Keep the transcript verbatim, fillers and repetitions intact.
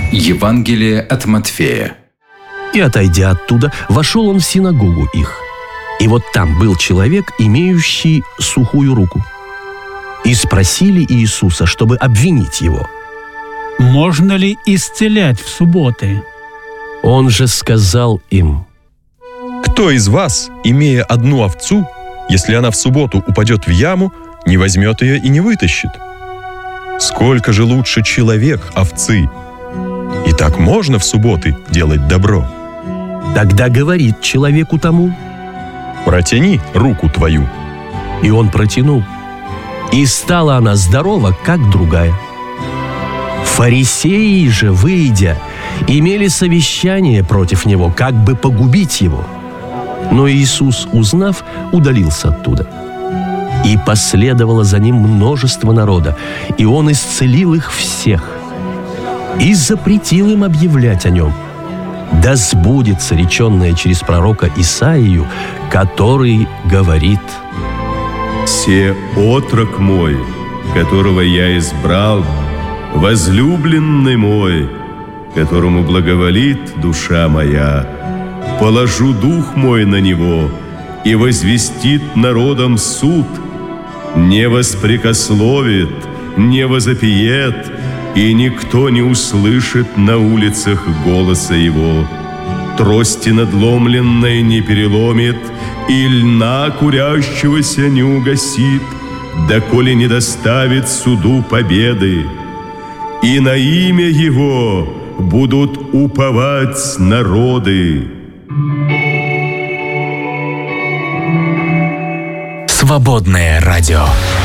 Евангелие от Матфея. И, отойдя оттуда, вошел он в синагогу их. И вот там был человек, имеющий сухую руку. И спросили Иисуса, чтобы обвинить его: «Можно ли исцелять в субботы?» Он же сказал им: «Кто из вас, имея одну овцу, если она в субботу упадет в яму, не возьмет ее и не вытащит? Сколько же лучше человек овцы? И так можно в субботы делать добро?» Тогда говорит человеку тому: «Протяни руку твою». И он протянул. И стала она здорова, как другая. Фарисеи же, выйдя, имели совещание против него, как бы погубить его. Но Иисус, узнав, удалился оттуда. И последовало за ним множество народа, и он исцелил их всех. И запретил им объявлять о нем. Да сбудется реченное через пророка Исаию, который говорит: «Се отрок мой, которого я избрал, возлюбленный мой, которому благоволит душа моя. Положу дух мой на него, и возвестит народам суд. Не воспрекословит, не возопиет, и никто не услышит на улицах голоса его. Трости надломленной не переломит, и льна курящегося не угасит, доколе не доставит суду победы. И на имя его будут уповать народы». Свободное радио.